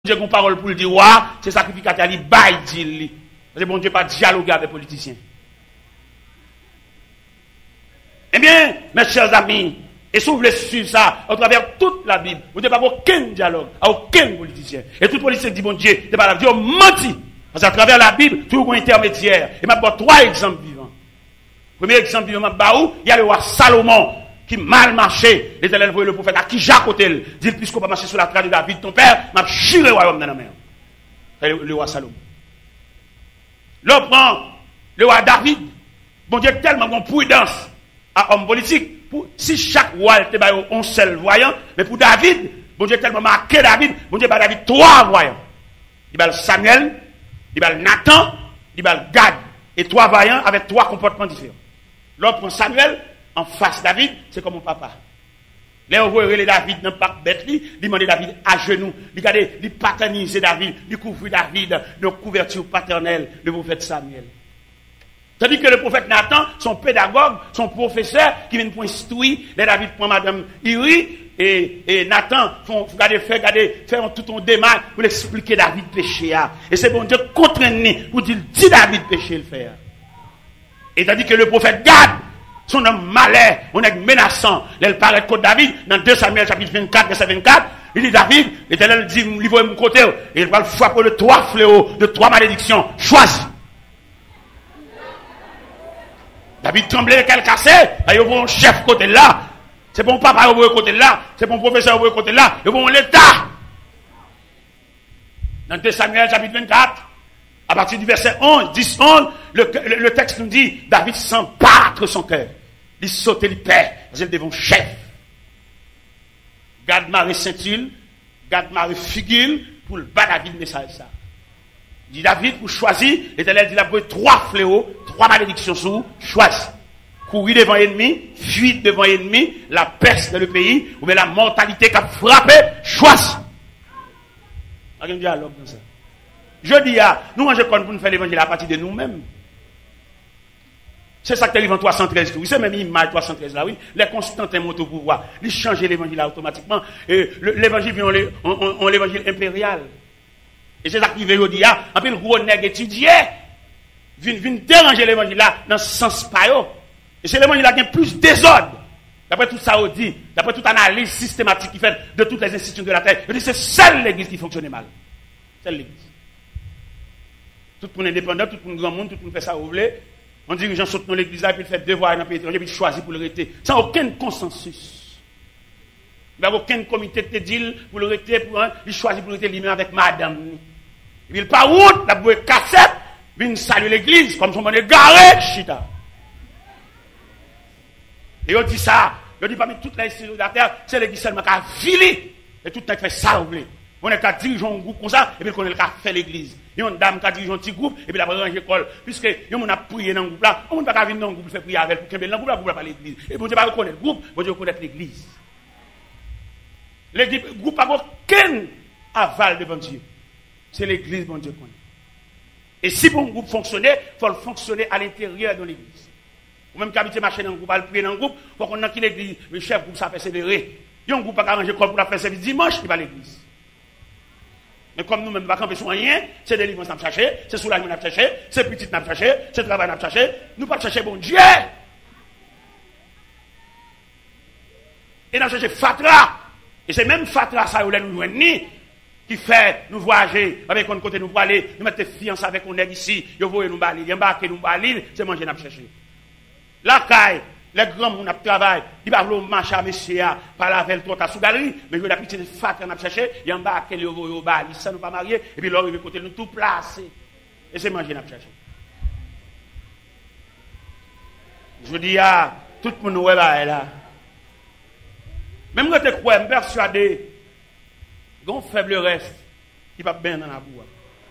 Dieu a une parole pour le dire, ouais, c'est sacrificateur, il baille, dit. Parce que bon Dieu pas dialoguer avec les politiciens. Eh bien, mes chers amis, et si vous voulez suivre ça, à travers toute la Bible, vous n'avez pas aucun dialogue, à aucun politicien. Et tout politicien dit, bon Dieu, n'est pas la Dieu menti. Parce qu'à travers la Bible, tout est intermédiaire. Et je vais trois exemples vivants. Premier exemple vivant, il y a le roi Salomon, qui mal marché. L'Éternel voyait le prophète à qui Jacques Otel dit, puisqu'on va marcher sur la trace de David, ton père, m'a chiré le royaume dans la mer. Le roi Salomon. L'autre prend le roi David. Bon Dieu, tellement bon prudence à homme politique. Si chaque roi était un seul voyant, mais pour David, bon Dieu, tellement marqué David, bon Dieu, David, trois voyants. Il y a Samuel, il y a Nathan, il y a Gad. Et trois voyants avec trois comportements différents. L'autre prend Samuel, en face David, c'est comme mon papa. Là, on voit David dans le parc bête, il demande David à genoux, il paternise David, il couvre David de couverture paternelle, le prophète Samuel. Tandis que le prophète Nathan, son pédagogue, son professeur, qui vient pour instruire, les David prend madame Iri, et Nathan, faire tout un démarche pour expliquer David péché. Et c'est bon Dieu contraint pour dire, dis David péché le faire. Et tandis que le prophète Gad, son homme malin, on est menaçant, il paraît contre David, dans 2 Samuel chapitre 24, verset 24, il dit David, l'Éternel dit, livre mon côté, et il va le frapper de 3 fléaux, de 3 malédictions, choisis. David tremblait, qu'elle cassait, il y a un chef côté là, c'est bon papa au côté là, c'est bon professeur au côté là, il y a l'État. Dans 2 Samuel chapitre 24, à partir du verset 11, 10-11, le texte nous dit, David sent battre son cœur. Il saute, il perd, parce qu'il devant chef. Garde Marie Saint-Hil, garde Marie Figil, pour le bas David message ça. Il dit David, pour choisir, l'Éternel dit, il a pris 3 fléaux, 3 malédictions sous, choisis. Courir devant l'ennemi, fuir devant l'ennemi, la peste dans le pays, ou bien la mortalité qui a frappé, choisis. Il y a un dialogue dans ça. Je dis, nous, on pour nous faire l'évangile à partir de nous-mêmes. C'est ça que l'évangile 313. Oui, c'est même l'image 313 là, oui. Les Constantins montent au pouvoir. Ils changent l'évangile là automatiquement. Et l'évangile vient en l'évangile impérial. Et c'est ça qui veut dire, un peu le gros nègre étudié, vient déranger l'évangile là dans ce sens pas. Et c'est l'évangile là qui a plus désordre. D'après tout ça, on dit, d'après toute analyse systématique qui fait de toutes les institutions de la terre, je dis c'est seule l'église qui fonctionnait mal. Seule l'église. Tout le monde indépendant, tout le monde grand monde, tout le monde fait ça, vous voulez. On dirigeant saute dans l'église là, puis il fait devoir dans le pays étranger, puis il choisit pour le rester. Sans aucun consensus. Il n'y a aucun comité de deal pour le rester, il choisit pour le rester lui-même avec madame. Et puis il part route, la bouée cassette, puis il salue l'église, comme son monde est garé, chita. Et on dit ça, on dit parmi toutes les institutions de la terre, c'est l'église seulement qui a filé, et tout le monde fait ça, vous voulez. On est qu'à diriger un groupe comme ça, et puis on est qu'à faire l'église. Il y a une dame qui a dirigé un petit groupe, et puis la ranger l'école. Puisque on a prié dans le groupe là, on ne peut pas venir dans le groupe faire prier avec, pour que dans le groupe là, pas l'église. Et bon Dieu pas reconnaître le groupe, bon Dieu reconnaître l'église. Le groupe n'a aucun aval devant Dieu. C'est l'église, bon Dieu connaît. Et si bon groupe fonctionnait, il faut le fonctionner à l'intérieur de l'église. Ou même qu'habiter marcher dans le groupe, à le prier dans le groupe, il faut qu'on ait qui l'église, le chef groupe, ça fait célébrer. Il y a un groupe qui a arrangé l'école pour la faire service dimanche, il va à l'église. Mais comme nous-mêmes, nous ne pouvons pas camper sur rien, c'est délivrance qu'on a cherché, c'est soulagement qu'on a cherché, c'est petit qu'on a cherché, c'est travail qu'on a cherché, nous ne pouvons pas chercher bon Dieu. Et nous cherchons Fatra. Et c'est même Fatra, ça, où nous ni qui fait nous voyager avec un côté nous pour aller, nous mettre fiancés avec un nègre ici, nous voyons nous balir, nous embarquer nous balir, c'est manger nous chercher. La caille, les grands monde qui travaillent, ils vont marcher à monsieur, par la veille, tout à sous galerie, mais ils ont la petite fatra qu'on a cherché, ils embarquent les au bal, ils ne sont pas mariés, et puis là, ils vont côté nous tout placer. Et c'est manger nous chercher. Je dis à tout le monde là. Même quand tu crois, je suis persuadé, il y a un faible reste qui va bien dans la boue.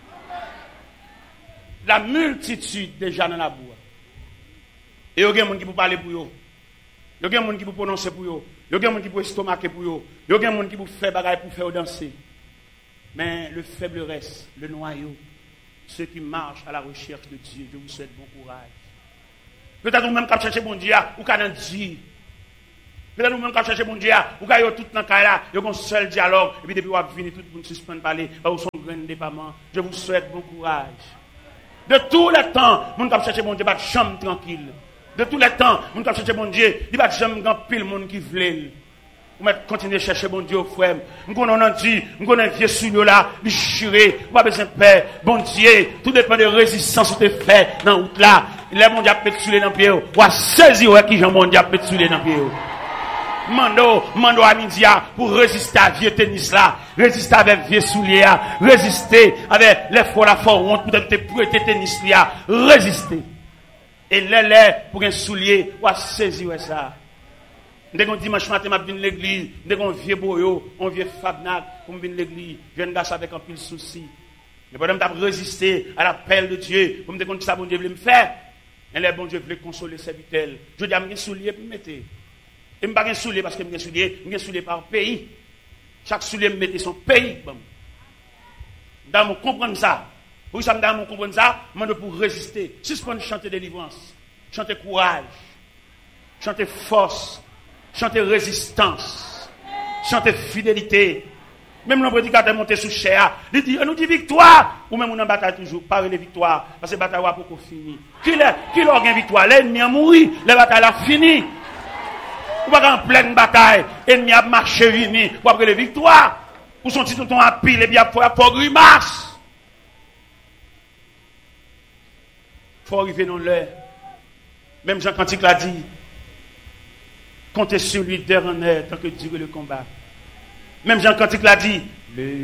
La multitude déjà dans la boue. Et il y a des gens qui peuvent parler pour eux. Il y a des gens qui peuvent prononcer pour eux. Il y a des gens qui peuvent estomaquer pour eux. Il y a des gens qui peuvent faire bagaille pour faire danser. Mais le faible reste, le noyau, ceux qui marchent à la recherche de Dieu, je vous souhaite bon courage. Peut-être vous-même quand vous cherchez bon Dieu, ou quand vous dites, Peut-être nous-mêmes qui cherchons mon Dieu, ou quand tout dans le cas là, il y a un seul dialogue, et puis depuis qu'on finit, tout le monde suspend de parler, ou son grand déploiement. Je vous souhaite bon courage. De tous les temps, nous qui cherchons mon Dieu, pas de chambre tranquille. De tous les temps, nous qui cherchons mon Dieu, il n'y a pas de chambre grand pile monde qui veut. Vous continuez à chercher mon Dieu, frère. Nous connaissons dit, nous connaissons vieux souillot là, déchiré, pas besoin de paix. Bon Dieu, tout dépend de résistance que tu fais dans la route là. Les mon Dieu peut souiller dans le pied. Ou à saisir qui Jean mon Dieu peut souiller dans le pied. Mando à midi pour résister à vieux tennis là, résister avec vieux souliers, résister avec les fois la fois honte pour te prêter tennis là, résister. Et les pour un soulier, ou à saisir ça. Dès qu'on dimanche matin, je viens à l'église, dès qu'on vieux boyo, on vieux fabnac, pour venir à l'église, je viens gâcher avec un pile souci. Mais pendant que je résister à l'appel de Dieu, pour me dire que ça, bon Dieu veut me faire, et les bon Dieu veut consoler ses vitelles. Je dis à mes souliers pour me mettre. Et je ne pas un soulier parce que je suis soulier par pays. Chaque soulier me mettait son pays. Dans mon comprendre ça. Pour ça, dans mon comprendre ça, je pour résister. Suspendre chanter délivrance, chanter courage, chanter force, chanter résistance, chanter fidélité. Même le prédicateur monté sous chair, il dit, nous dit victoire, ou même on en bataille toujours, parler de victoire, parce que la bataille va pour finir. Qui l'a gagné victoire? L'ennemi a mouru, la bataille a fini. Ou pas en pleine bataille, l'ennemi a marché vini, pour après les victoires, ou son titre à pile, et bien pour grimace. Il faut arriver dans l'heure. Même Jean Cantique l'a dit, comptez sur lui d'heure en heure, tant que dure le combat. Même Jean Cantique l'a dit,